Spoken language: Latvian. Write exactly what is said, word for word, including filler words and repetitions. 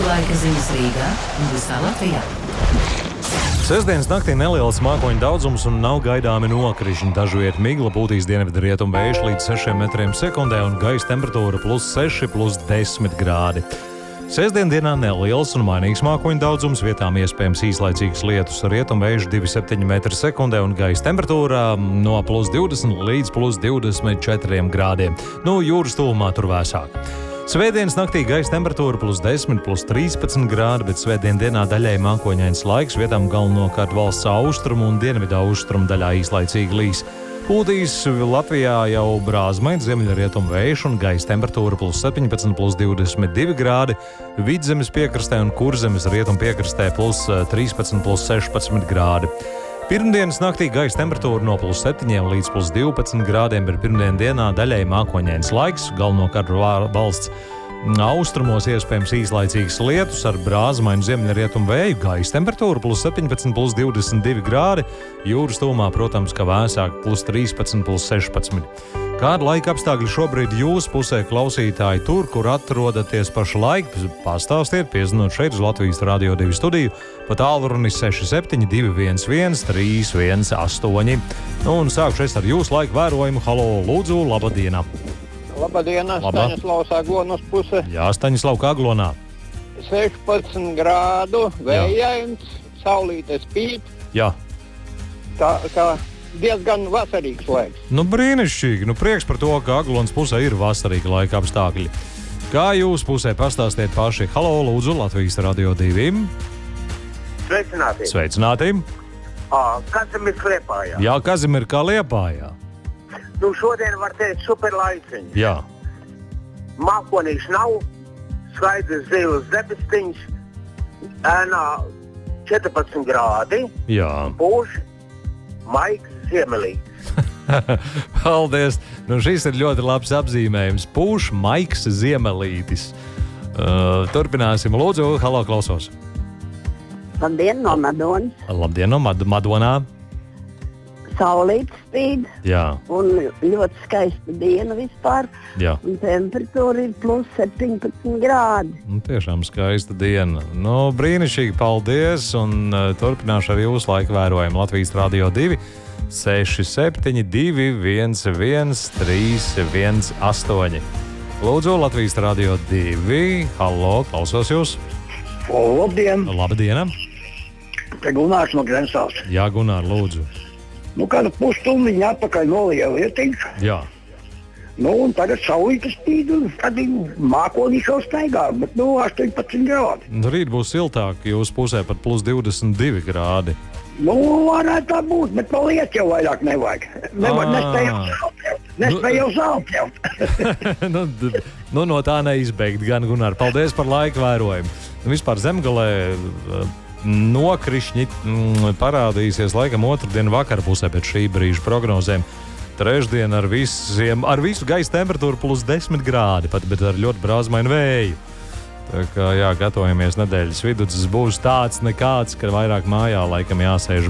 Laika ziņas Rīgā un visā Latvijā. Sestdienas naktī neliels mākoņu daudzums un nav gaidāmi nokrišņi. Dažviet migla pūtīs dienvidu rietumu vējš līdz sešiem metriem sekundē un gaisa temperatūra plus seši, plus desmit grādi. Sestdien dienā neliels un mainīgs mākoņu daudzums, vietām iespējams īslaicīgs lietus, rietumu vējš divi komats septiņi metri sekundē un gaisa temperatūra no plus divdesmit līdz plus divdesmit četriem grādiem. Nu, jūras tuvumā tur vēsāk. Svētdienas naktī gaisa temperatūra plus desmit, plus trīspadsmit grādi, bet svētdien dienā daļai mākoņains laiks, vietām galvenokārt valsts austrumu un dienvidu austrumu daļā īslaicīgi līs. Pūtīs Latvijā jau brāzmains ziemeļrietumu vējš un gaisa temperatūra plus septiņpadsmit, plus divdesmit divi grādi, Vidzemes piekrastē un Kurzemes rietumu piekrastē plus trīspadsmit, plus sešpadsmit grādi. Pirmdienas naktī gaisa temperatūra no plus septiņiem līdz plus divpadsmit grādiem, bet pirmdien dienā daļai mākoņains laiks, galvenokārt valsts austrumos iespējams īslaicīgs lietus ar brāzmainu ziemeļrietumu vēju, gaisa temperatūra plus septiņpadsmit, plus divdesmit divi grādi, jūras tuvumā, protams, ka vēsāk plus trīspadsmit, plus sešpadsmit. Kāda laika apstākļi šobrīd jūsu pusē, klausītāji, tur, kur atrodaties pašlaik? Pastāstiet, piezinot šeit uz Latvijas Radio divi studiju, pa tālruni seši septiņi divi viens viens trīs viens astoņi. Nu, un sākšu es ar jūsu laiku vērojumu. Halo, lūdzu, labadiena! Labadiena, Labā. Staņislavs Aglonas puse. Jā, Staņislavs Aglonā. sešpadsmit grādu, vējains, saulīte spīd. Jā. Tā kā diezgan vasarīgs laiks. Nu, brīnišķīgi. Nu, prieks par to, ka Aglonas pusē ir vasarīgi laika apstākļi. Kā jūs pusē pastāstiet paši? Halo, lūdzu, Latvijas Radio divi. Sveicināti! Sveicināti! À, Kazimieris Liepājā. Jā, Kazimir kā Liepājā. Nu, šodien var teikt super laiciņš. Jā. Mākonīgs nav, skaidrs zilas debestiņš, ēnā četrpadsmit grādi, Jā. pūš, maigs, ziemelīgs. Paldies! Nu, šis ir ļoti labs apzīmējums. Pūš, maigs, ziemelītis. Uh, turpināsim. Lūdzu, halo, klausos. Labdien, no Madonas. Labdien, no Mad Madonā. Saulīte spīd Jā. un ļoti skaista diena vispār. Jā. Un temperatūra ir plus septiņpadsmit grādi. Nu, tiešām skaista diena. Nu, brīnišķīgi, paldies. Un uh, turpināšu ar jūsu laiku vērojumu. Latvijas Radio divi seši septiņi divi viens viens trīs viens astoņi. Lūdzu, Latvijas Radio divi. Halo, klausos jūs. O, labdien! Labdien! Te Gunārs no Grensās. Jā, Gunār, lūdzu. Nu, kādu pusstundiņu atpakaļ nolija lietiņš. Jā. Nu, un tagad saulīte spīd un tad mākonīši jau staigā, bet nu, astoņpadsmit grādi. Nu, rīt būs siltāk, jūsu pusē pat plus divdesmit divi grādi. Nu, varētu tā būt, bet no lietas jau vairāk nevajag. Nevar, nespēj jau zālpļaut. Nespēj jau zālpļaut. nu, d- nu, no tā neizbeigt gan, Gunār. Paldies par laika vērojumu. Nu, vispār Zemgalē uh, nokrišņi mm, parādīsies laikam otrdien vakarpusē pēc šī brīža prognozēm. Trešdien ar, visiem, ar visu gaisa temperatūru plus desmit grādi, pat, bet ar ļoti brāzmainu vēju. Tā kā jā, gatavojamies nedēļas vidus. Būs tāds nekāds, ka vairāk mājā laikam jāsēž